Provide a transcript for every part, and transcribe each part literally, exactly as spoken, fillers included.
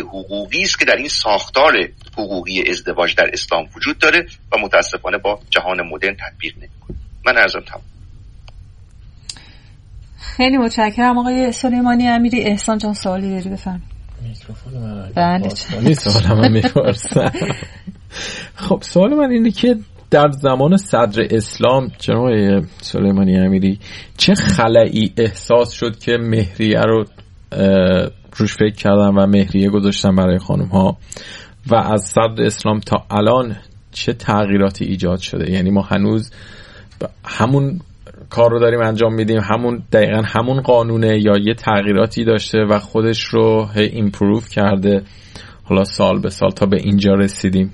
حقوقی است که در این ساختار حقوقی ازدواج در اسلام وجود داره و متاسفانه با جهان مدرن تطبیق نمی‌کنه. من عرضم تمام. خیلی متشکرم آقای سلیمانی امیری. احسان جان سوالی داری بفرمایید. میکروفون من بله خیلی سوال من میپرسم. خب سوال من اینه که در زمان صدر اسلام جناب سلیمانی امیری چه خلایی احساس شد که مهریه رو روش فکر کردن و مهریه گذاشتن برای خانم ها و از صدر اسلام تا الان چه تغییراتی ایجاد شده؟ یعنی ما هنوز همون کار رو داریم انجام میدیم، همون دقیقا همون قانونه یا یه تغییراتی داشته و خودش رو هی ایمپروف کرده حالا سال به سال تا به اینجا رسیدیم؟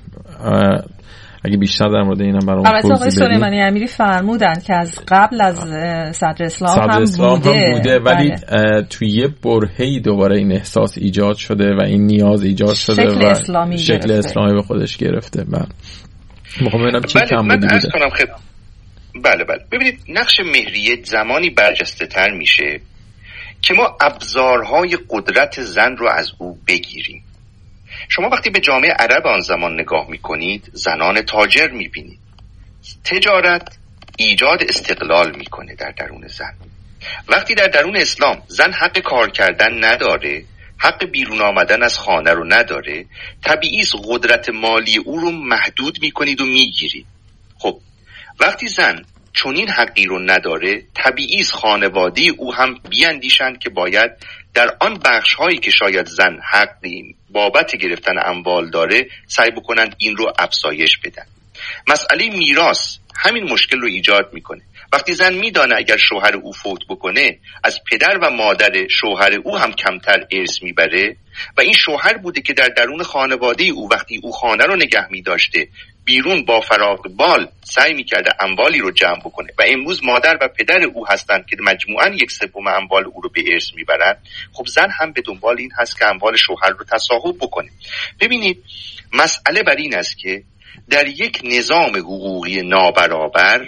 اگه بیشتر در مورد اینم برام توضیح بدید. البته آقای سلیمانی امیری فرمودن که از قبل از صدر اسلام, صدر هم, اسلام بوده. هم بوده ولی بله. توی یه برهه‌ای دوباره این احساس ایجاد شده و این نیاز ایجاد شده شکل و اسلامی شکل گرفته. اسلامی به خودش گرفته. بله میخوام ببینم چی بله کم من بوده. عرض کنم خب بله بله ببینید نقش مهریه زمانی برجسته تر میشه که ما ابزارهای قدرت زن رو از او بگیریم. شما وقتی به جامعه عرب آن زمان نگاه میکنید زنان تاجر میبینید. تجارت ایجاد استقلال میکنه در درون زن. وقتی در درون اسلام زن حق کار کردن نداره، حق بیرون آمدن از خانه رو نداره، طبیعی است قدرت مالی او رو محدود میکنید و میگیرید. خب وقتی زن چنین حقی رو نداره طبیعی است خانواده او هم بیاندیشند که باید در آن بخش هایی که شاید زن حقی بابت گرفتن اموال داره سعی بکنند این رو افزایش بدن. مسئله میراث همین مشکل رو ایجاد میکنه. وقتی زن میدانه اگر شوهر او فوت بکنه از پدر و مادر شوهر او هم کمتر ارث میبره و این شوهر بوده که در درون خانواده او وقتی او خانه رو نگه میداشته بیرون با فراغ بال سعی میکرده اموالی رو جمع بکنه و امروز مادر و پدر او هستند که مجموعاً یک سوم اموال او رو به ارث میبرن. خب زن هم به دنبال این هست که اموال شوهر رو تصاحب بکنه. ببینید مسئله بر این است که در یک نظام حقوقی نابرابر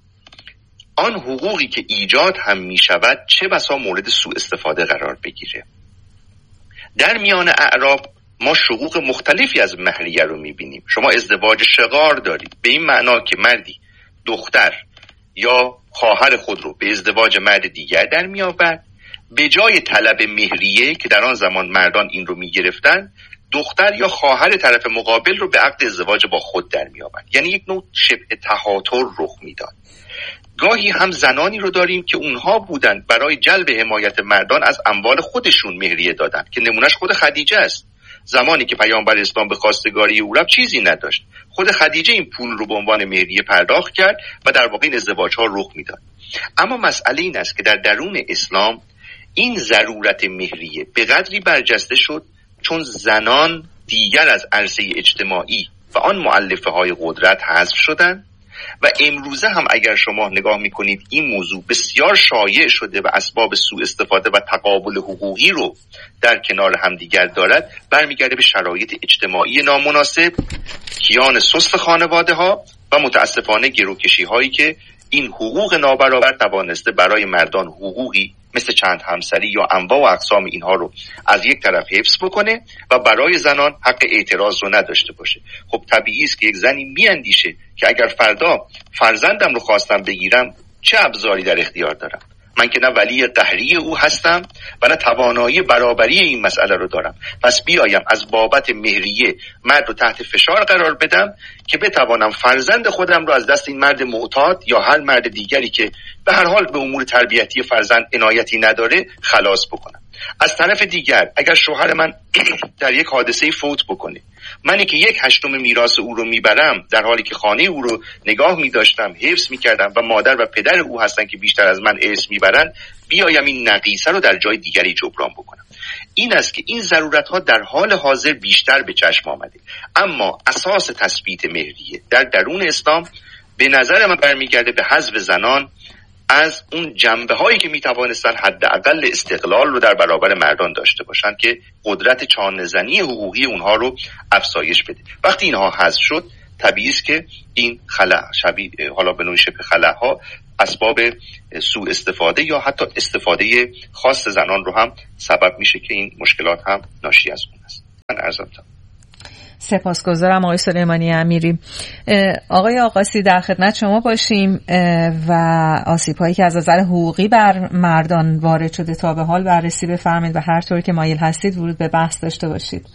آن حقوقی که ایجاد هم میشود چه بسا مورد سوء استفاده قرار بگیره. در میان اعراب ما شقوق مختلفی از مهریه رو میبینیم. شما ازدواج شغار دارید، به این معنا که مردی دختر یا خواهر خود رو به ازدواج مرد دیگر در میآورد، به جای طلب مهریه که در آن زمان مردان این رو میگرفتن دختر یا خواهر طرف مقابل رو به عقد ازدواج با خود در میآورد. یعنی یک نوع شبه تهاتر رخ میداد. گاهی هم زنانی رو داریم که اونها بودند برای جلب حمایت مردان از اموال خودشون مهریه دادن که نمونهش خود خدیجه است. زمانی که پیامبر اسلام به خواستگاری او رفت چیزی نداشت، خود خدیجه این پول رو به عنوان مهریه پرداخت کرد و در واقع این ازدواج ها رخ میداد. اما مسئله این است که در درون اسلام این ضرورت مهریه به قدری برجسته شد چون زنان دیگر از عرصه اجتماعی و آن مؤلفه های قدرت حذف شدند و امروزه هم اگر شما نگاه میکنید این موضوع بسیار شایع شده و اسباب سوء استفاده و تقابل حقوقی رو در کنار هم دیگر دارد، برمیگرده به شرایط اجتماعی نامناسب، کیان سست خانواده ها و متاسفانه گروکشی هایی که این حقوق نابرابر توانسته برای مردان حقوقی مثل چند همسری یا انواع و اقسام اینها رو از یک طرف حفظ بکنه و برای زنان حق اعتراض رو نداشته باشه. خب طبیعی است که یک زنی میاندیشه که اگر فردا فرزندم رو خواستم بگیرم چه ابزاری در اختیار دارم؟ من که نه ولی قهری او هستم و نه توانایی برابری این مسئله رو دارم، پس بیایم از بابت مهریه مرد رو تحت فشار قرار بدم که بتوانم فرزند خودم رو از دست این مرد معتاد یا هر مرد دیگری که به هر حال به امور تربیتی فرزند عنایتی نداره خلاص بکنم. از طرف دیگر اگر شوهر من در یک حادثه فوت بکنه، منی که یک هشتم میراث او رو میبرم در حالی که خانه او رو نگاه میداشتم، حفظ میکردم و مادر و پدر او هستن که بیشتر از من ارث میبرن، بیایم این نقیصه رو در جای دیگری جبران بکنم. این است که این ضرورت ها در حال حاضر بیشتر به چشم آمده. اما اساس تثبیت مهریه در درون اسلام به نظر من برمیگرده به حذف زنان از اون جنبه هایی که میتوانستن حداقل استقلال رو در برابر مردان داشته باشن که قدرت چانه‌زنی حقوقی اونها رو افزایش بده. وقتی اینها حذف شد طبیعی است که این خلأ شبیه حالا به نوع شبه خلأ ها اسباب سوء استفاده یا حتی استفاده خاص زنان رو هم سبب میشه که این مشکلات هم ناشی از اون است. من عرض دادم. سپاسگزارم آقای سلیمانی امیری. آقای آقاسی در خدمت شما باشیم و آسیب‌هایی که از نظر حقوقی بر مردان وارد شده تا به حال بررسی بفرمایید و هر طور که مایل هستید ورود به بحث داشته باشید.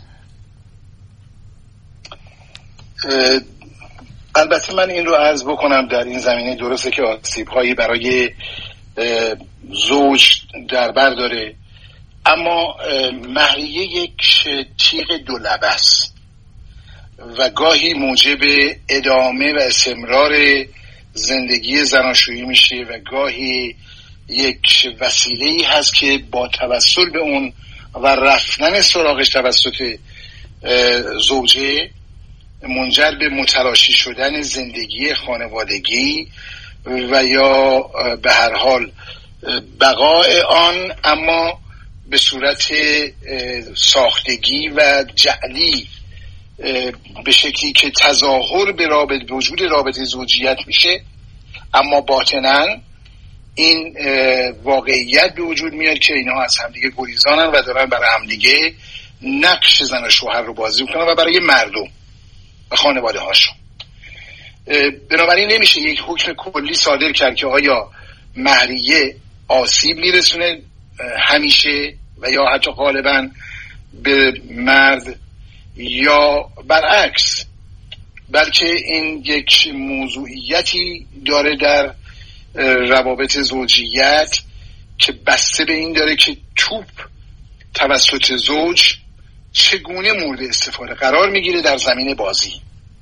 البته من این رو عرض بکنم در این زمینه درسته که آسیب‌هایی برای زوج در بر داره، اما مهریه یک تیغ دو لبه است و گاهی موجب ادامه و استمرار زندگی زناشویی میشه و گاهی یک وسیله‌ای هست که با توسل به اون و رفتن سراغش توسط زوجه منجر به متلاشی شدن زندگی خانوادگی و یا به هر حال بقای آن، اما به صورت ساختگی و جعلی به شکلی که تظاهر به رابطه وجود رابطه زوجیت میشه، اما باطناً این واقعیت به وجود میاد که اینها از همدیگه گریزانن و دارن برای همدیگه نقش زن و شوهر رو بازی میکنن و برای مردم و خانواده هاشون. بنابراین نمیشه یک حکم کلی صادر کرد که آیا مهریه آسیب میرسونه همیشه و یا حتی غالبا به مرد یا برعکس، بلکه این یک موضوعیتی داره در روابط زوجیت که بسته به این داره که توپ توسط زوج چگونه مورد استفاده قرار میگیره در زمین بازی.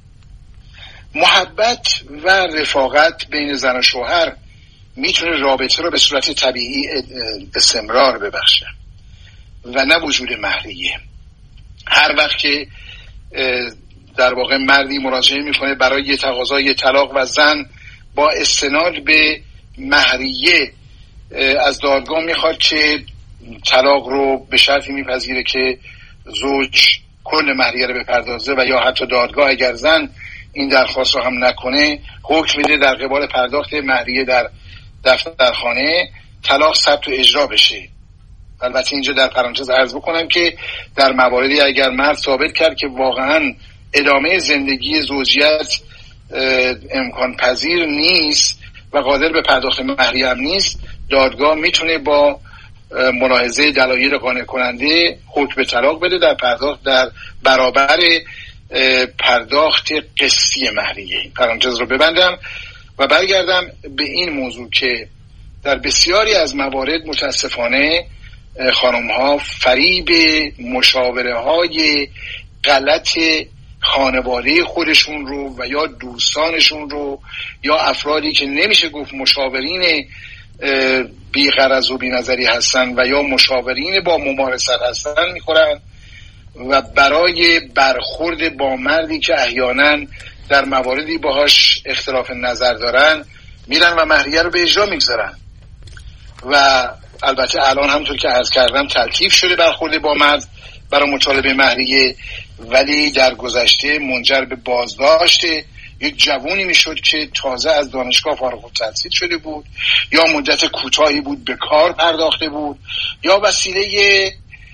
محبت و رفاقت بین زن و شوهر میتونه رابطه رو به صورت طبیعی استمرار ببخشه و نه وجود مهریه. هر وقت که در واقع مردی مراجعه میکنه برای تقاضای طلاق و زن با استناد به مهریه از دادگاه میخواد که طلاق رو به شرطی میپذیره که زوج کل مهریه رو بپردازه و یا حتی دادگاه اگر زن این درخواست رو هم نکنه حکم میده در قبال پرداخت مهریه در دفترخانه طلاق ثبت و اجرا بشه. البته اینجا در پرانتز عرض بکنم که در مواردی اگر مرد ثابت کرد که واقعا ادامه زندگی زوجیت امکان پذیر نیست و قادر به پرداخت مهریه هم نیست، دادگاه میتونه با ملاحظه دلایل قانع کننده حکم به طلاق بده در پرداخت در برابر پرداخت قسطی مهریه. این پرانتز رو ببندم و برگردم به این موضوع که در بسیاری از موارد متاسفانه خانم ها فریب مشاوره های غلط خانواده خودشون رو و یا دوستانشون رو یا افرادی که نمیشه گفت مشاورین بی غرض و بی نظری هستن و یا مشاورین با ممارست هستن میخورن و برای برخورد با مردی که احیانا در مواردی باهاش اختلاف نظر دارن میرن و مهریه رو به اجرا میگذارن و البته الان همونطور که عرض کردم تلطیف شده برخورد با مرد برای مطالبه مهریه، ولی در گذشته منجر به بازداشت یک جوونی میشد که تازه از دانشگاه فارغ التحصیل شده بود یا مدت کوتاهی بود به کار پرداخته بود یا وسیله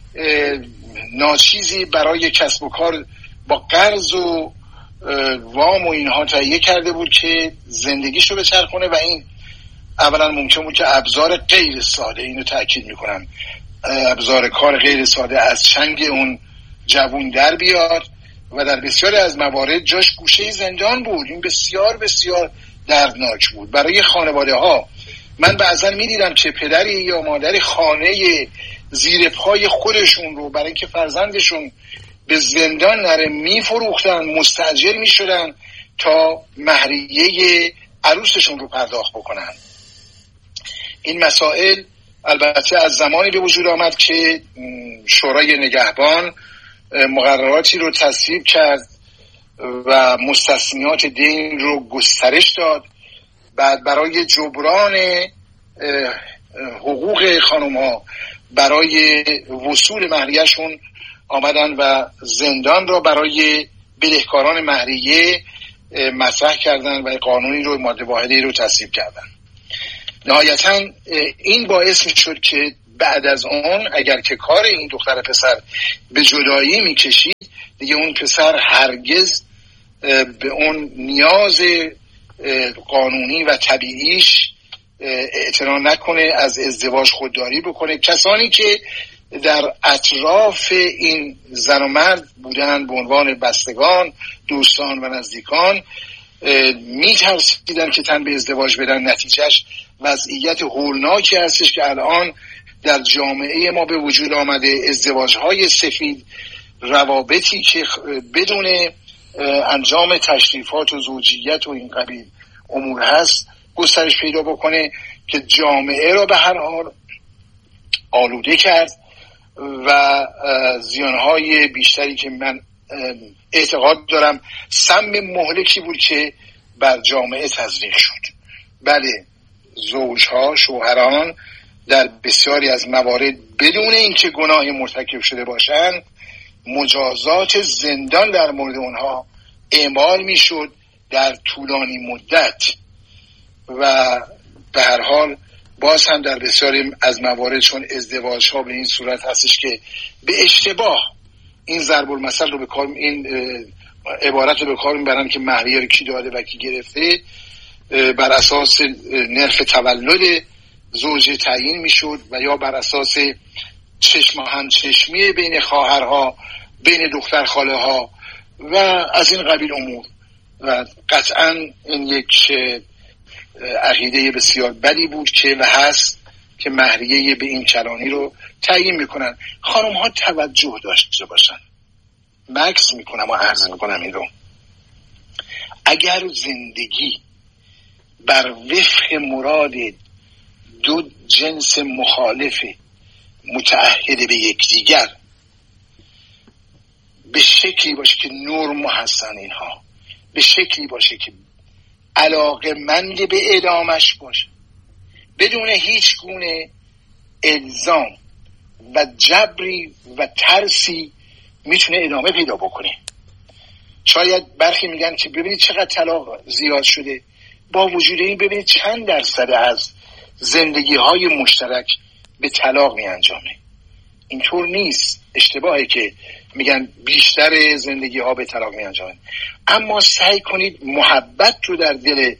ناچیزی برای کسب و کار با قرض و وام و اینها تهیه کرده بود که زندگیشو بچرخونه و این اولا ممکن بود که ابزار غیر ساده، اینو تأکید میکنم، ابزار کار غیر ساده از چنگ اون جوون در بیاد و در بسیاری از موارد جاش گوشه زندان بود. این بسیار بسیار دردناک بود برای خانواده ها. من بعضا میدیدم که پدری یا مادری خانه زیر پای خودشون رو برای اینکه فرزندشون به زندان نره میفروختن، مستاجر میشدن تا مهریه عروسشون رو پرداخت بکنن. این مسائل البته از زمانی به وجود آمد که شورای نگهبان مقرراتی رو تصویب کرد و مستثنیات دین رو گسترش داد. بعد برای جبران حقوق خانم ها برای وصول مهریه‌شون آمدن و زندان را برای بدهکاران مهریه مطرح کردن و قانونی رو ماده واحده رو تصویب کردن. نهایتاً این باعث می شد که بعد از اون اگر که کار این دختر پسر به جدایی میکشید، دیگه اون پسر هرگز به اون نیاز قانونی و طبیعیش اعتنا نکنه، از ازدواج خودداری بکنه. کسانی که در اطراف این زن و مرد بودن به عنوان بستگان، دوستان و نزدیکان، میترسیدن که تن به ازدواج بدن. نتیجهش وضعیت هولناکی هستش که الان در جامعه ما به وجود آمده. ازدواج‌های سفید، روابطی که بدون انجام تشریفات و زوجیت و این قبیل امور هست گسترش پیدا بکنه که جامعه را به هر حال آلوده کرد و زیانهای بیشتری که من اعتقاد دارم سم مهلکی بود که بر جامعه تزریق شد. بله، زوجها، شوهران در بسیاری از موارد بدون اینکه گناهی مرتکب شده باشند مجازات زندان در مورد اونها اعمال میشد در طولانی مدت و به هر حال باز هم در بسیاری از موارد چون ازدواج ها به این صورت هستش که به اشتباه این ضرب المثل رو به کار، این عبارت رو به کار میبرن که مهریه رو کی داده و کی گرفته، بر اساس نرخ تولد زوجه تعیین میشد و یا بر اساس چشم و همچشمی بین خواهرها، بین دختر خاله ها و از این قبیل امور. و قطعا این یک عقیده بسیار بدی بود که و هست که مهریه به این کلانی رو تعیین میکنن. خانم ها توجه داشته باشن، مکس میکنم و عرض میکنم این رو، اگر زندگی بر وفق مراد دو جنس مخالف متعهد به یکدیگر به شکلی باشه که نرم هستن، اینها به شکلی باشه که علاقه مند به ادامش باشه، بدون هیچ گونه الزام و جبری و ترسی میتونه ادامه پیدا بکنه. شاید برخی میگن که ببینید چقدر طلاق زیاد شده، با وجود این ببینید چند درصد از زندگی های مشترک به طلاق می انجامه. اینطور نیست، اشتباهه که میگن بیشتر زندگی ها به طلاق می انجامه. اما سعی کنید محبت رو در دل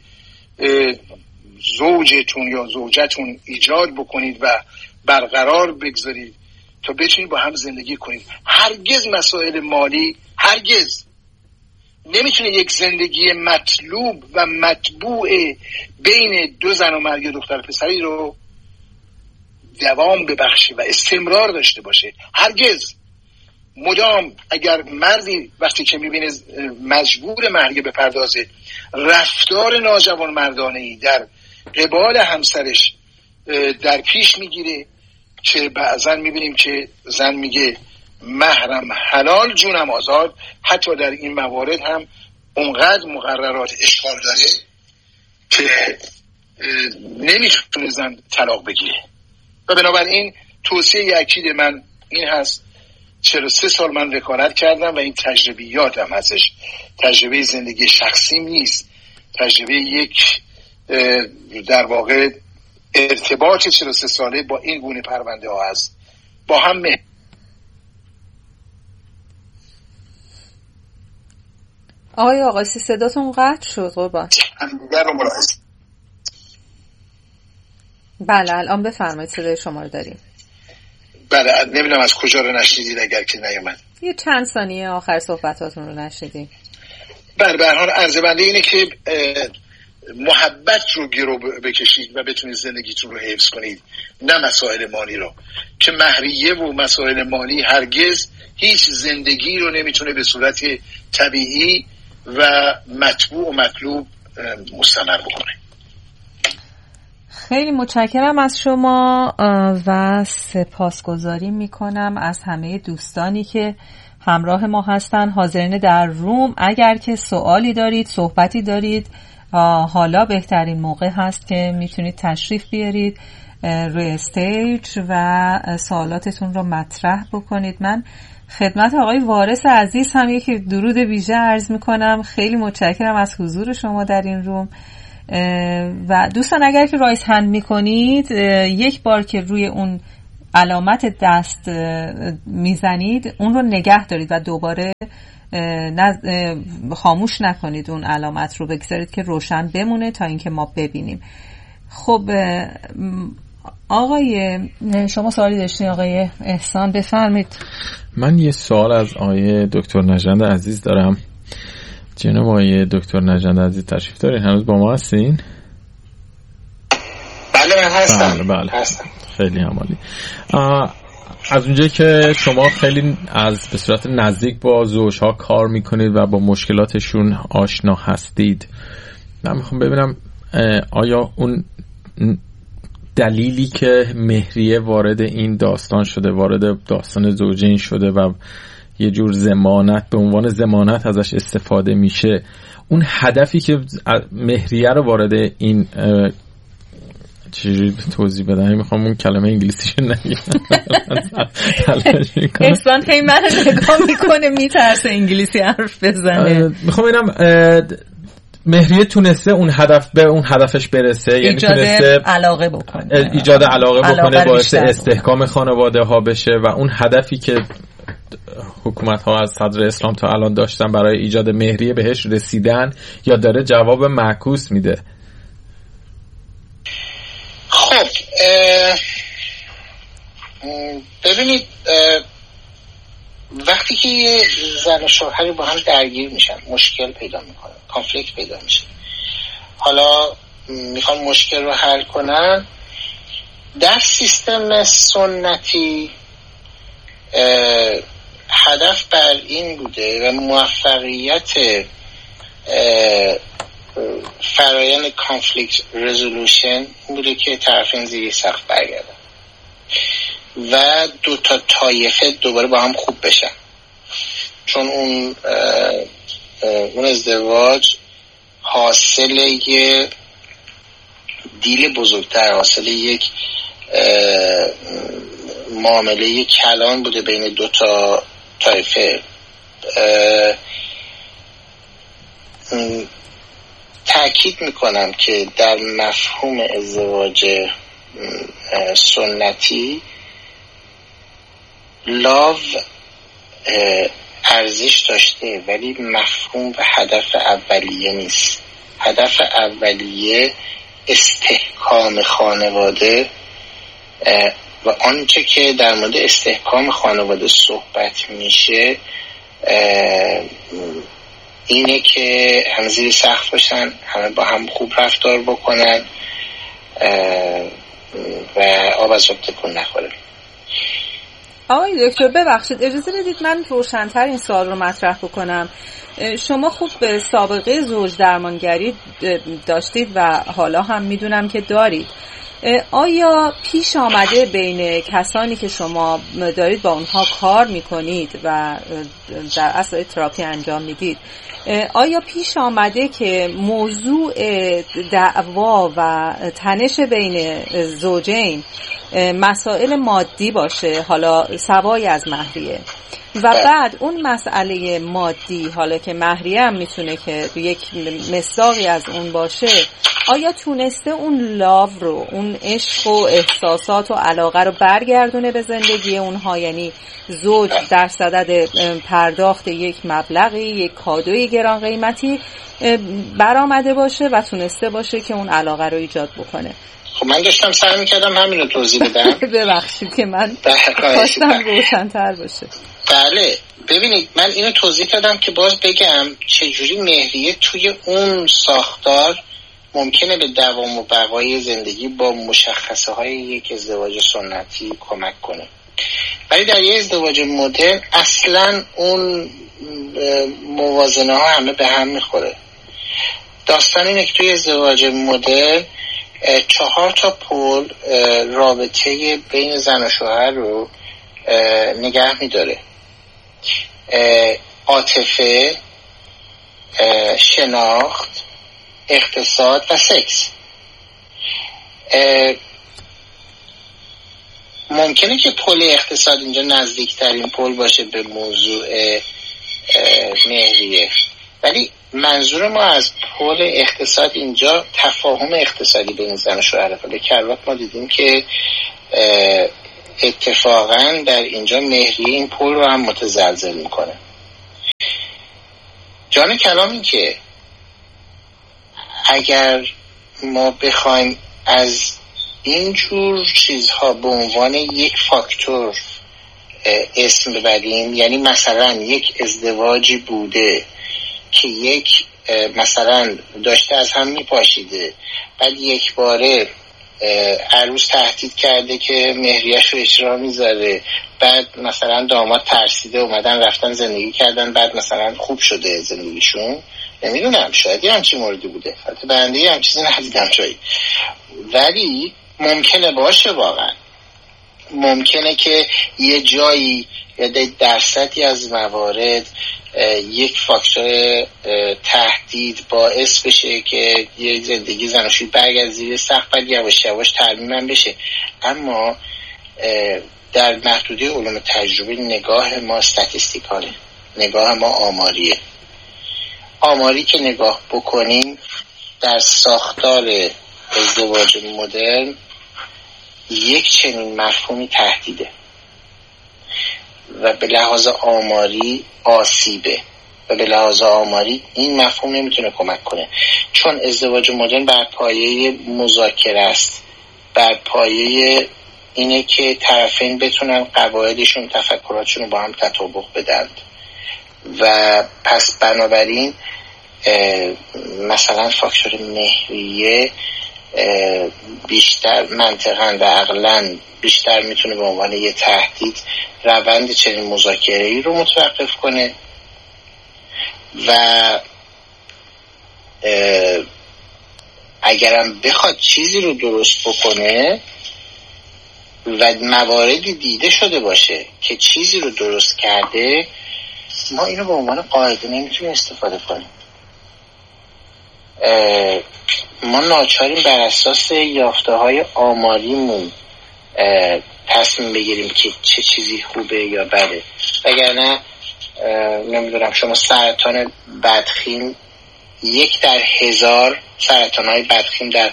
زوجتون یا زوجتون ایجاد بکنید و برقرار بگذارید تا بتونید با هم زندگی کنید. هرگز مسائل مالی هرگز نمیتونه یک زندگی مطلوب و مطبوع بین دو زن و مرد یا دختر پسری رو دوام ببخشه و استمرار داشته باشه. هرگز. مدام اگر مردی وقتی که میبینه مجبور مهریه بپردازه، رفتار ناجوان مردانه‌ای در قبال همسرش در پیش میگیره که بعضا میبینیم که زن میگه مهرم حلال جونم آزاد. حتی در این موارد هم اونقدر مقررات اشکال داره که نمیتونه زن طلاق بگیره. و بنابراین توصیه اکید من این هست، چهل و سه سال من وکالت کردم و این تجربیاتم هستش، تجربه زندگی شخصی نیست، تجربه یک در واقع ارتباط چهل و سه ساله با این گونه پرونده ها هست. با هم مه... آقای آقاسی صداتون قطع شد قربان. همدیگر رو ملاحظه. بله الان بفرمایید صدای شما رو داریم. بله نمیدونم از کجا رو نشنیدید اگر که نیومد. یه چند ثانیه آخر صحبتاتون رو نشنیدیم. بله به هر حال عرض بنده اینه که محبت رو گرو بکشید و بتونید زندگیتون رو حفظ کنید، نه مسائل مالی رو، که مهریه و مسائل مالی هرگز هیچ زندگی رو نمیتونه به صورت طبیعی و مطبوع و مطلوب مستمر بکنه. خیلی متشکرم از شما و سپاسگزاری میکنم از همه دوستانی که همراه ما هستن، حاضرین در روم. اگر که سوالی دارید، صحبتی دارید، حالا بهترین موقع هست که میتونید تشریف بیارید روی استیج و سوالاتتون رو مطرح بکنید. من خدمت آقای وارث عزیز هم یک درود ویژه عرض میکنم. خیلی متشکرم از حضور شما در این روم. و دوستان اگر که رایز هند میکنید یک بار که روی اون علامت دست میزنید اون رو نگه دارید و دوباره خاموش نکنید، اون علامت رو بگذارید که روشن بمونه تا اینکه ما ببینیم. خب آقای شما سوالی داشتین آقای احسان، بفرمید. من یه سوال از آقای دکتر نژند عزیز دارم. جناب آقای دکتر نژند عزیز تشریف دارین؟ هنوز با ما هستین؟ بله من هستم. بله بله. هستم. خیلی عالی. از اونجایی که شما خیلی از به صورت نزدیک با زوجها کار میکنید و با مشکلاتشون آشنا هستید، من میخوام ببینم آیا اون دلیلی که مهریه وارد این داستان شده، وارد داستان زوجین شده و یه جور ضمانت به عنوان ضمانت ازش استفاده میشه، اون هدفی که مهریه رو وارد این چجوری توضیح بدم؟ میخوام اون کلمه انگلیسیش نگم. احسان هی من نگاه میکنه میترسه انگلیسی حرف بزنه. میخوام ببینم مهریه تونسته اون هدف به اون هدفش برسه، یعنی تونسته علاقه بکنه، ایجاد علاقه بکنه، باعث استحکام خانواده ها بشه و اون هدفی که حکومت ها از صدر اسلام تا الان داشتن برای ایجاد مهریه بهش رسیدن یا داره جواب معکوس میده؟ خب ببینید، وقتی که یه زن و شوهری با هم درگیر میشن، مشکل پیدا میکنن، کانفلیکت پیدا میشه، حالا میخوان مشکل رو حل کنن، در سیستم سنتی هدف بر این بوده و موفقیت فرایند کانفلیکت رزولوشن بوده که طرفین زیر سقف برگردن و دو تا طایفه دوباره با هم خوب بشن، چون اون اون ازدواج حاصل یه دیل بزرگتر، حاصل یک معامله کلان بوده بین دو تا طایفه. تأکید میکنم که در مفهوم ازدواج سنتی لاو ارزش داشته، ولی مفهوم و هدف اولیه نیست. هدف اولیه استحکام خانواده و آنچه که در مورد استحکام خانواده صحبت میشه اینه که همه زیر سقف باشن، همه با هم خوب رفتار بکنن و آب از آب تکون نخوره. آقای دکتر ببخشید اجازه بدید من روشن‌تر این سوال رو مطرح بکنم. شما خوب به سابقه زوج درمانگری داشتید و حالا هم میدونم که دارید. آیا پیش آمده بین کسانی که شما دارید با اونها کار میکنید و در اصل تراپی انجام میدید، آیا پیش آمده که موضوع دعوا و تنش بین زوجین مسائل مادی باشه، حالا سوای از مهریه، و بعد اون مسئله مادی، حالا که مهریه هم میتونه که یک مصداقی از اون باشه، آیا تونسته اون لاو رو، اون عشق و احساسات و علاقه رو برگردونه به زندگی اونها؟ یعنی زوج در صدد پرداخت یک مبلغی، یک کادوی گران قیمتی برآمده باشه و تونسته باشه که اون علاقه رو ایجاد بکنه. خب من داشتم سعی می‌کردم همین رو توضیح بدم. ببخشید که من خواستم روشن‌تر باشه. بله ببینید، من اینو توضیح دادم که باز بگم چجوری مهریه توی اون ساختار ممکنه به دوام و بقای زندگی با مشخصه های یک ازدواج سنتی کمک کنه، ولی در یک ازدواج مدرن اصلا اون موازنه ها همه به هم میخوره. داستان اینه که توی ازدواج مدرن چهار تا پول رابطه بین زن و شوهر رو نگه میداره: عاطفه، شناخت، اقتصاد و سکس. ممکنه که پل اقتصاد اینجا نزدیکترین پل باشه به موضوع مهریه، ولی منظور ما از پل اقتصاد اینجا تفاهم اقتصادی بین زن و شوهر. به کروات ما دیدیم که اتفاقا در اینجا مهریه این پل رو هم متزلزل میکنه. جان کلام این که اگر ما بخوایم از اینجور چیزها به عنوان یک فاکتور اسم ببریم، یعنی مثلا یک ازدواجی بوده که یک مثلا داشته از هم میپاشیده، بعد یک باره عروس تهدید کرده که مهریه‌اش رو اجرا میذاره، بعد مثلا داماد ترسیده اومدن رفتن زندگی کردن، بعد مثلا خوب شده زندگیشون. نمیدونم، شاید یه همچین موردی بوده، البته بنده یه همچین چیزی ندیدم جایی، ولی ممکنه باشه. واقعا ممکنه که یه جایی یا درصدی از موارد یک فاکتور تهدید باعث بشه که یه زندگی زناشویی برگرده زیر سقف، بعد یواش یواش ترمیم بشه. اما در محدوده علوم تجربی نگاه ما استاتیستیکاله، نگاه ما آماریه. آماری که نگاه بکنیم در ساختار ازدواج مدرن یک چنین مفهومی تهدیده و به لحاظ آماری آسیبه و به لحاظ آماری این مفهوم نمیتونه کمک کنه، چون ازدواج مدرن بر پایه مذاکره است، بر پایه اینه که طرفین بتونن قواعدشون تفکراتشون رو با هم تطابق بدن و پس بنابراین مثلا فاکتور مهریه بیشتر منطقاً و عقلاً بیشتر میتونه به عنوان یه تهدید روند چنین مذاکره‌ای رو متوقف کنه و اگرم بخواد چیزی رو درست بکنه و مواردی دیده شده باشه که چیزی رو درست کرده، ما اینو به عنوان قاعده نمیتونیم استفاده کنیم. ما ناچاریم بر اساس یافته‌های آماریمون تصمیم بگیریم که چه چیزی خوبه یا بده. وگرنه نمیدونم، شما سرطان بدخیم یک در هزار سرطان‌های بدخیم در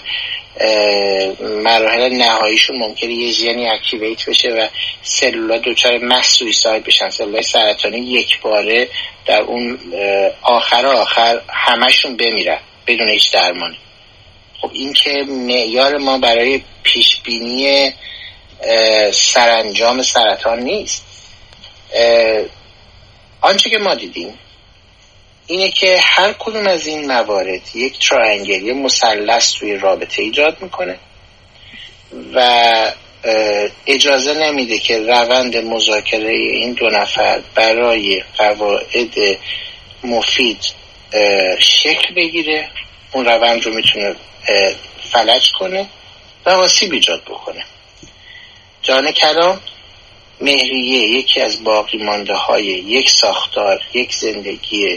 مراحل نهاییشون ممکنه یه ژنی اکتیویت بشه و سلولا دچار مس سویساید بشن، سلولای سرطانی یک باره در اون آخر آخر همشون بمیرن بدون هیچ درمانی. خب این که معیار ما برای پیشبینی سرانجام سرطان نیست. آنچه که ما دیدیم اینه که هر کدوم از این موارد یک تراینگل، یک مثلث توی رابطه ایجاد میکنه و اجازه نمیده که روند مذاکره این دو نفر برای قواعد مفید شکل بگیره. اون روند رو میتونه فلج کنه و آسیب ایجاد بکنه. جان کلام، مهریه یکی از باقی مانده های یک ساختار، یک زندگی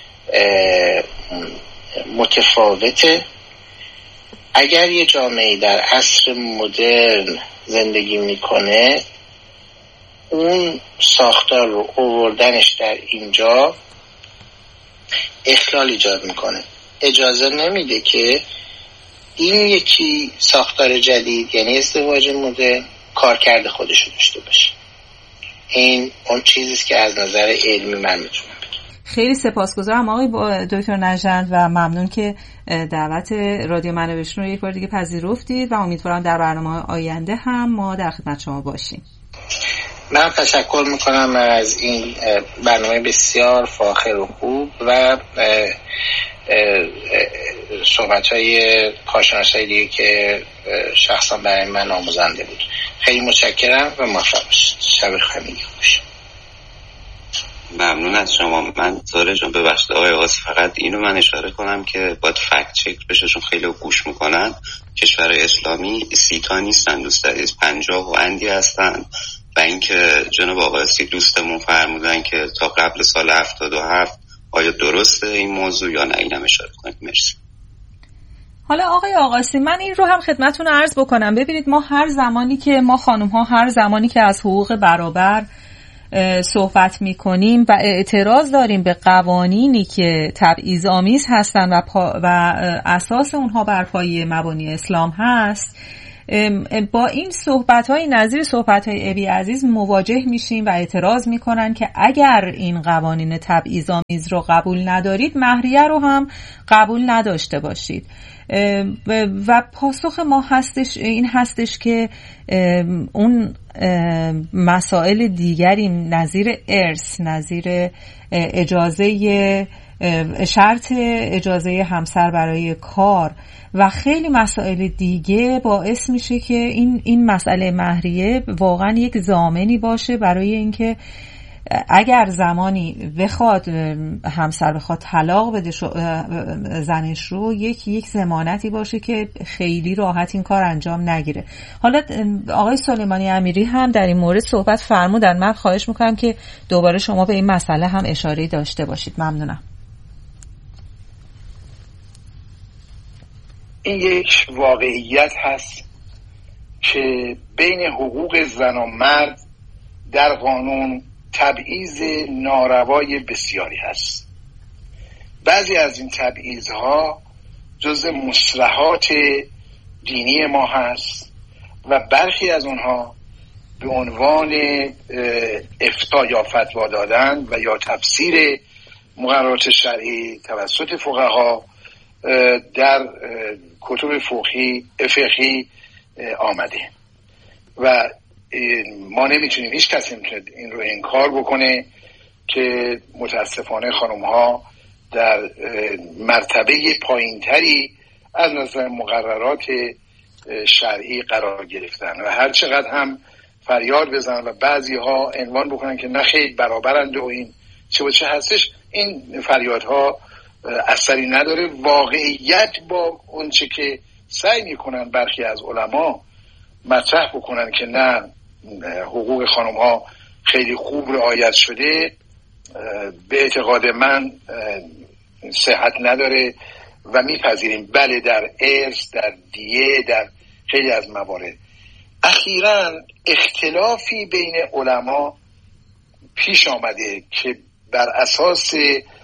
متفاوته. اگر یه جامعه در عصر مدرن زندگی میکنه، اون ساختار رو آوردنش در اینجا اخلال ایجاد میکنه، اجازه نمیده که این یکی ساختار جدید یعنی ازدواج مدرن کارکرد خودشو داشته باشه. این اون چیزیست که از نظر علمی من میتونم بگم. خیلی سپاسگزارم آقای دکتر نژند و ممنون که دعوت رادیو منابعشون رو یک بار دیگه پذیرفتید و امیدوارم در برنامه آینده هم ما در خدمت شما باشیم. من تشکر میکنم از این برنامه بسیار فاخر و خوب و صحبت‌های کارشناسای دیگه که شخصا برای من آموزنده بود. خیلی متشکرم و موفق باشید. شب خیلی خوش. ممنون از شما. من زاره جان ببخشید آقای آقاسی، فقط اینو من اشاره کنم که باید فکت چک بشه، چون خیلی گوش میکنن. کشور اسلامی سی تا نیستن دوست عزیز، پنجاه و اندی هستن و اینکه جناب آقاسی دوستمون فرمودن که تا قبل سال هفتاد و هفت آیا درسته این موضوع یا نه، اینم اشاره کنید. مرسی. حالا آقای آقاسی، من این رو هم خدمتتون عرض بکنم. ببینید، ما هر زمانی که ما خانم ها هر زمانی که از حقوق برابر صحبت میکنیم و اعتراض داریم به قوانینی که تبعیض‌آمیز هستن و, پا و اساس اونها بر پایه مبانی اسلام هست، با این صحبت‌های نظیر صحبت‌های ابی عزیز مواجه میشیم و اعتراض میکنن که اگر این قوانین تبعیض‌آمیز رو قبول ندارید، مهریه رو هم قبول نداشته باشید. و پاسخ ما هستش این هستش که اون مسائل دیگری نظیر ارث، نظیر اجازه شرط اجازه همسر برای کار و خیلی مسائل دیگه باعث میشه که این این مسئله مهریه واقعا یک ضامنی باشه برای اینکه اگر زمانی بخواد همسر بخواد طلاق بده زنش رو، یک یک ضمانتی باشه که خیلی راحت این کار انجام نگیره. حالا آقای سلیمانی امیری هم در این مورد صحبت فرمودن. من خواهش میکنم که دوباره شما به این مسئله هم اشاره داشته باشید. ممنونم. این یک واقعیت هست که بین حقوق زن و مرد در قانون تبعیض ناروای بسیاری هست. بعضی از این تبعیض‌ها جزء مصلحات دینی ما هست و برخی از اونها به عنوان افتاء یا فتوا دادن و یا تفسیر مقررات شرعی توسط فقها در کتب فقهی فقهی آمده و ما نمیتونیم، هیچ کسی نمیتونه این رو انکار بکنه که متاسفانه خانم ها در مرتبه پایینتری از نظر مقررات شرعی قرار گرفتن و هر چقدر هم فریاد بزنن و بعضی ها عنوان بکنن که نه خیلی برابرند و این چه و چه هستش، این فریادها اثری نداره. واقعیت با اون چه که سعی میکنن برخی از علما مطرح بکنن که نه حقوق خانم ها خیلی خوب رعایت شده، به اعتقاد من صحت نداره و میپذیریم بله در ارث، در دیه، در خیلی از موارد. اخیراً اختلافی بین علما پیش آمده که بر اساس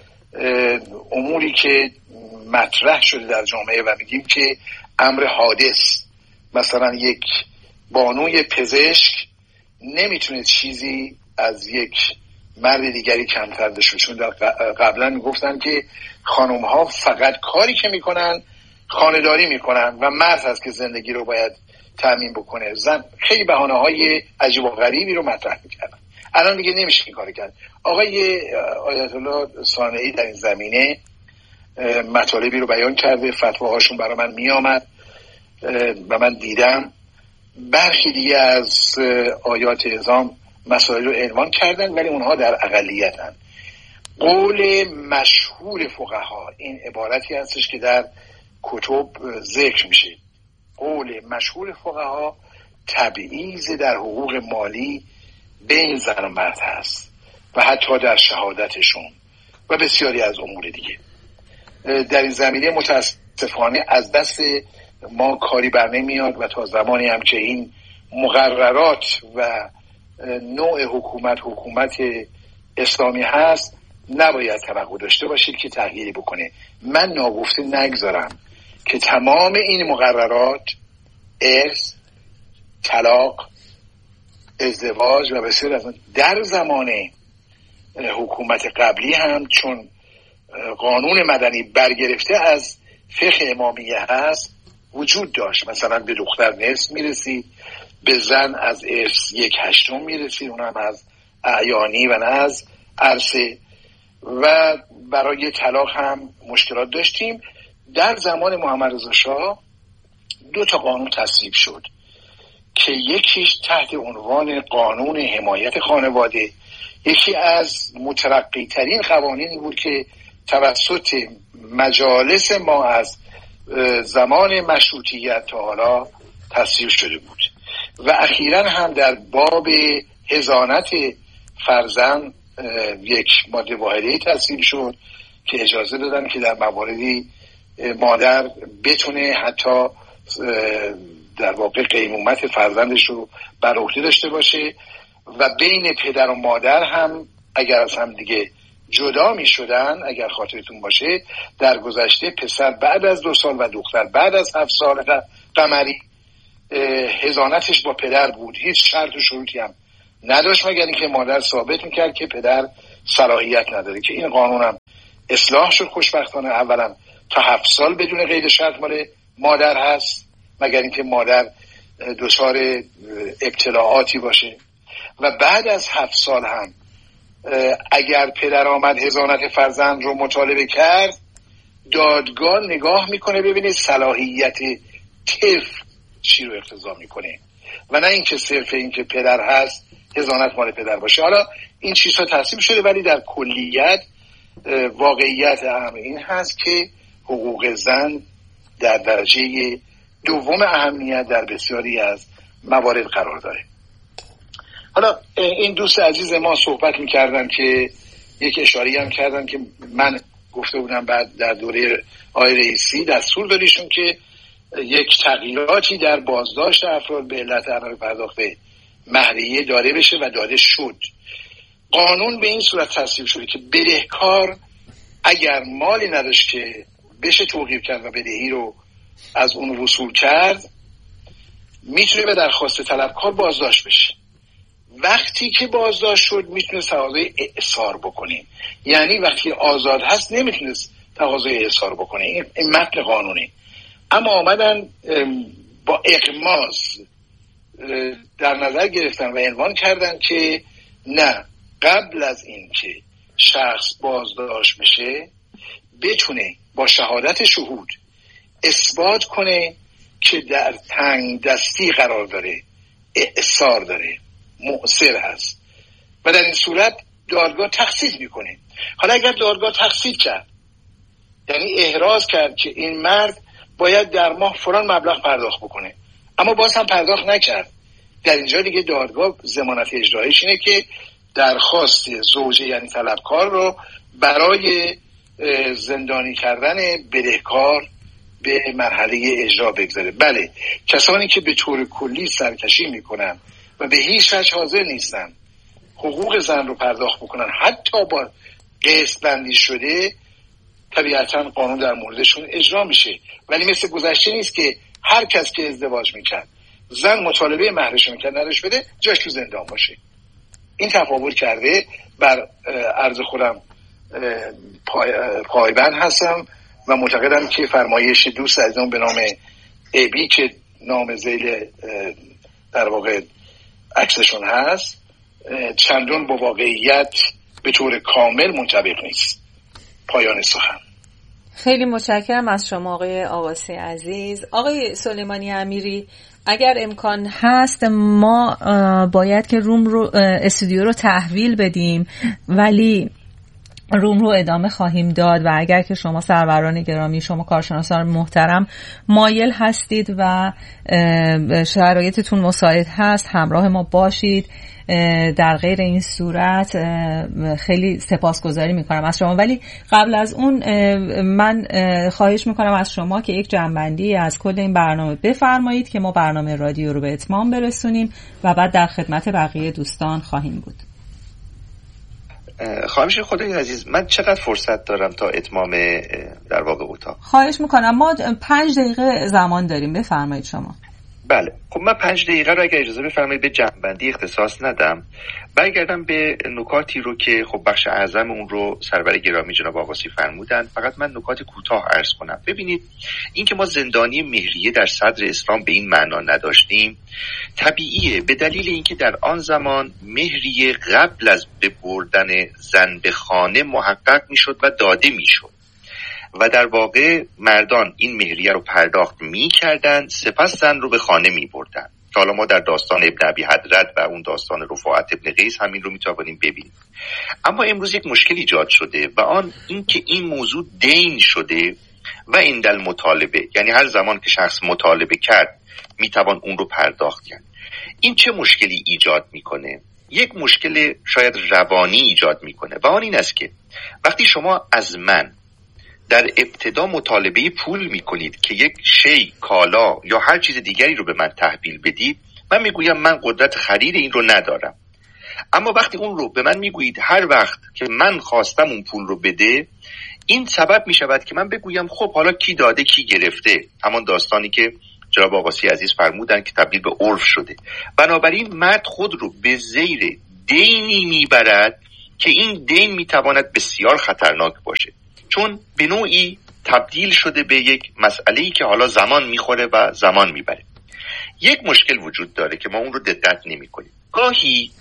اموری که مطرح شده در جامعه و میگیم که امر حادث، مثلا یک بانوی پزشک نمیتونه چیزی از یک مرد دیگری کمتر داشته، چون در قبلا میگفتن که خانم ها فقط کاری که میکنن خانه‌داری میکنن و مرد هست که زندگی رو باید تأمین بکنه. زن خیلی بهانه های عجیب و غریبی رو مطرح میکردن. الان دیگه نمیشه این کاری کرد. آقای آیت الله صانعی در این زمینه مطالبی رو بیان کرده، فتواهاشون برای من میامد و من دیدم. برخی دیگه از آیات اعظام مسائل رو عنوان کردن ولی اونها در اقلیتن. قول مشهور فقها این عبارتی هستش که در کتب ذکر میشه. قول مشهور فقها تبعیض در حقوق مالی بین زن و مرد هست و حتی در شهادتشون و بسیاری از امور دیگه. در این زمینه متاسفانه از دست ما کاری بر نمیاد و تا زمانی هم که این مقررات و نوع حکومت حکومت اسلامی هست نباید توقع داشته باشید که تغییری بکنه. من ناگفته نگذارم که تمام این مقررات، ارث، طلاق، ازدواج و بسیار از در زمان حکومت قبلی هم چون قانون مدنی برگرفته از فقه امامیه هست وجود داشت. مثلا به دختر نصف میرسید، به زن از ارث یک هشتم میرسید، اونم از اعیانی و نه از عرصه. و برای طلاق هم مشکلات داشتیم. در زمان محمد رضا شاه دو تا قانون تصویب شد که یکیش تحت عنوان قانون حمایت خانواده، یکی از مترقی ترین قوانینی بود که توسط مجالس ما از زمان مشروطیت تا حالا تصویب شده بود و اخیراً هم در باب حضانت فرزند یک ماده واحده‌ای تصویب شد که اجازه دادن که در مواردی مادر بتونه حتی در واقع قیمومت فرزندش رو بر عهده داشته باشه و بین پدر و مادر هم اگر از هم دیگه جدا می شدن، اگر خاطرتون باشه در گذشته پسر بعد از دو سال و دختر بعد از هفت سال قمری حضانتش با پدر بود، هیچ شرط و شروطی هم نداشت مگر اینکه مادر ثابت میکرد که پدر صلاحیت نداره، که این قانونم اصلاح شد خوشبختانه. اولا تا هفت سال بدون قید شرط مال مادر هست مگر اینکه مادر دچار ابتلاعاتی باشه، و بعد از هفت سال هم اگر پدر آمد حضانت فرزند رو مطالبه کرد، دادگاه نگاه میکنه ببینه صلاحیت طفل چی رو اقتضا میکنه و نه اینکه صرف اینکه پدر هست حضانت مال پدر باشه. حالا این چیزها تصمیم شده، ولی در کلیت واقعیت اهم این هست که حقوق زن در درجه دوم اهمیت در بسیاری از موارد قرار داره. حالا این دوست عزیز ما صحبت میکردن که یک اشاری هم کردن که من گفته بودم بعد در دوره آقای رئیسی دستور داریشون که یک تغییراتی در بازداشت افراد به علت عدم پرداخت مهریه داده بشه و داده شد. قانون به این صورت تصویب شده که بدهکار اگر مالی نداشت که بشه توقیف کرد و بدهی رو از اون وصول کرد، میتونه به درخواست طلبکار بازداشت بشه. وقتی که بازداشت شد میتونه تقاضای اعصار بکنه، یعنی وقتی آزاد هست نمیتونه تقاضای اعصار بکنه. این متن قانونی. اما آمدن با اغماض در نظر گرفتن و عنوان کردن که نه، قبل از این که شخص بازداشت بشه بتونه با شهادت شهود اثبات کنه که در تنگ دستی قرار داره، اعصار داره، مؤثر هست، و در این صورت دادگاه تقصیر میکنه. حالا اگر دادگاه تقصیر کرد، یعنی احراز کرد که این مرد باید در ماه فلان مبلغ پرداخت بکنه، اما باز هم پرداخت نکرد، در اینجا دیگه دادگاه ضمانت اجرایش اینه که درخواست زوجه یعنی طلبکار رو برای زندانی کردن بدهکار به مرحله اجرا بگذاره. بله، کسانی که به طور کلی سرکشی میکنن و به هیچ وجه حاضر نیستن حقوق زن رو پرداخت بکنن حتی با قسط بندی شده، طبیعتا قانون در موردشون اجرا میشه. ولی مثل گذشته نیست که هر کس که ازدواج میکرد زن مطالبه مهرش میکرد نداشت بده جاش تو زندان باشه. این تفاوت کرده. بر عرض خودم پای پایبند هستم و معتقدم که فرمایش دوست عزیزم به نام ابی که نام ذیل در واقع عکسشون هست چندان با واقعیت به طور کامل منطبق نیست. پایان سخن. خیلی متشکرم از شما آقای آقاسی عزیز. آقای سلیمانی امیری، اگر امکان هست ما باید که روم رو استودیو رو تحویل بدیم، ولی روم رو ادامه خواهیم داد و اگر که شما سروران گرامی، شما کارشناسان محترم مایل هستید و شرایطتون مساعد هست همراه ما باشید، در غیر این صورت خیلی سپاسگزاری میکنم از شما. ولی قبل از اون من خواهش میکنم از شما که یک جمع‌بندی از کل این برنامه بفرمایید که ما برنامه رادیو رو به اتمام برسونیم و بعد در خدمت بقیه دوستان خواهیم بود. خواهش خدای عزیز، من چقدر فرصت دارم تا اتمام در واقع اتاق؟ خواهش میکنم، ما پنج دقیقه زمان داریم، بفرمایید شما. بله، خب من پنج دقیقه رو اگر اجازه بفرمایید به جمع‌بندی اختصاص ندم، برگردم به نکاتی رو که خب بخش اعظم اون رو سرور گرامی جناب آقاسی فرمودن. فقط من نکات کوتاه عرض کنم. ببینید، این که ما زندانی مهریه در صدر اسلام به این معنا نداشتیم طبیعیه، به دلیل اینکه در آن زمان مهریه قبل از ببردن زن به خانه محقق میشد و داده میشد و در واقع مردان این مهریه رو پرداخت می کردن، سپس زن رو به خانه می بردن. که حالا ما در داستان ابن ابی حضرت و اون داستان رفاعت ابن قیس همین رو می توانیم ببینیم. اما امروز یک مشکل ایجاد شده و آن این که این موضوع دین شده و این دل مطالبه، یعنی هر زمان که شخص مطالبه کرد می توان اون رو پرداخت کرد. این چه مشکلی ایجاد میکنه؟ یک مشکل شاید روانی ایجاد میکنه و آن این است که وقتی شما از من در ابتدا مطالبه پول میکنید که یک شی، کالا یا هر چیز دیگری رو به من تحویل بدید، من میگویم من قدرت خرید این رو ندارم. اما وقتی اون رو به من میگویید هر وقت که من خواستم اون پول رو بده، این سبب میشود که من بگویم خب حالا کی داده کی گرفته. همان داستانی که جناب آقاسی عزیز فرمودن که تبدیل به عرف شده. بنابراین مرد خود رو به زیر دینی میبرد که این دین میتواند بسیار خطرناک باشه، چون به نوعی تبدیل شده به یک مسئله‌ای که حالا زمان میخوره و زمان میبره. یک مشکل وجود داره که ما اون رو دقت نمی‌کنیم. گاهی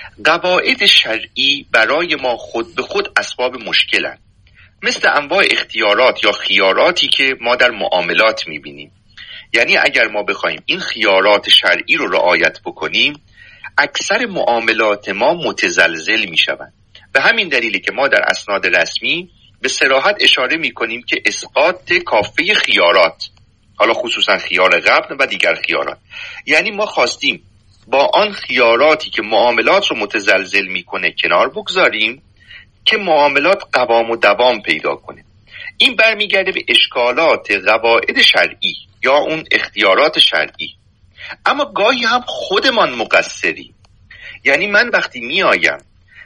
قواعد شرعی برای ما خود به خود اسباب مشکلن، مثل انواع اختیارات یا خیاراتی که ما در معاملات میبینیم. یعنی اگر ما بخوایم این خیارات شرعی رو رعایت بکنیم، اکثر معاملات ما متزلزل میشوند. به همین دلیلی که ما در اسناد رسمی به صراحت اشاره میکنیم که اسقاط کافه خیارات، حالا خصوصا خیار قبل و دیگر خیارات، یعنی ما خواستیم با آن خیاراتی که معاملات رو متزلزل میکنه کنار بگذاریم که معاملات قوام و دوام پیدا کنه. این برمیگرده به اشکالات قواعد شرعی یا اون اختیارات شرعی. اما گاهی هم خودمان مقصری. یعنی من وقتی میایم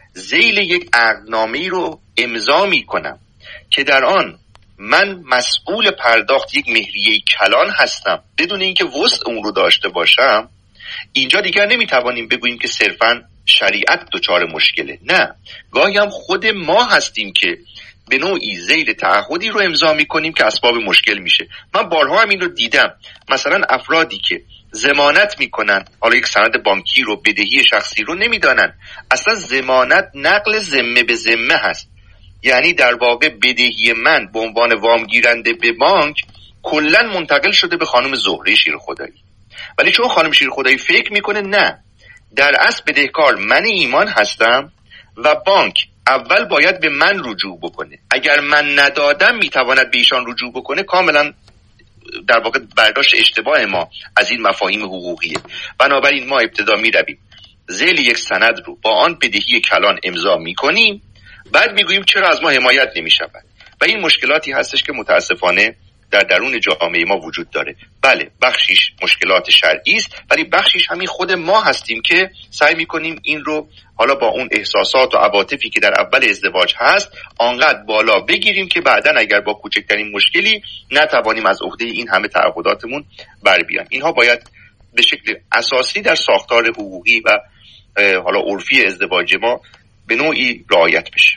ذیل یک عقدنامه‌ای رو امضا میکنم که در آن من مسئول پرداخت یک مهریه کلان هستم بدون اینکه وسع اون رو داشته باشم، اینجا دیگر نمیتوانیم بگوییم که صرفاً شریعت دچار مشکله. نه، گاهی هم خود ما هستیم که به نوعی ذیل تعهدی رو امضا میکنیم که اسباب مشکل میشه. من بارها هم این رو دیدم، مثلا افرادی که ضمانت میکنن، حالا یک سند بانکی رو، بدهی شخصی رو نمیدانن، اصلا ضمانت نقل ذمه به ذمه هست. یعنی در واقع بدهی من به عنوان وام گیرنده به بانک کلا منتقل شده به خانم زهره شیرخدایی، ولی چون خانم شیرخدایی فکر میکنه نه، در اصل بدهکار من ایمان هستم و بانک اول باید به من رجوع بکنه، اگر من ندادم میتواند به ایشان رجوع بکنه، کاملا در واقع برداشت اشتباه ما از این مفاهیم حقوقیه. بنابراین ما ابتدا میرویم ذیل یک سند رو با آن بدهی کلان امضا میکنیم، بعد میگوییم چرا از ما حمایت نمیشود. و این مشکلاتی هستش که متاسفانه در درون جامعه ما وجود داره. بله، بخشیش مشکلات شرعی است، ولی بخشیش همین خود ما هستیم که سعی میکنیم این رو حالا با اون احساسات و عواطفی که در اول ازدواج هست آنقدر بالا بگیریم که بعداً اگر با کوچکترین مشکلی نتوانیم از عهده این همه تعهداتمون بر بیان. اینها باید به شکل اساسی در ساختار حقوقی و حالا عرفی ازدواج ما به نوعی رعایت بشه.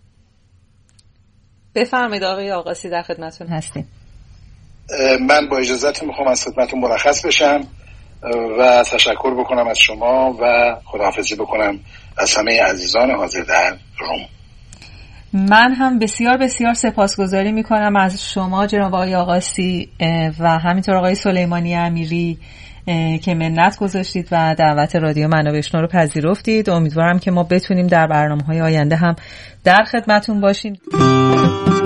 بفرمایید آقای آقاسی، در خدمتتون هستیم. من با اجازهتون میخوام از خدمتتون مرخص بشم و تشکر بکنم از شما و خداحافظی بکنم از همه عزیزان حاضر در روم. من هم بسیار بسیار سپاسگزاری میکنم از شما جناب آقای آقاسی و همینطور آقای سلیمانی امیری که منت گذاشتید و دعوت رادیو منو بشنو رو پذیرفتید. امیدوارم که ما بتونیم در برنامه‌های آینده هم در خدمتتون باشیم.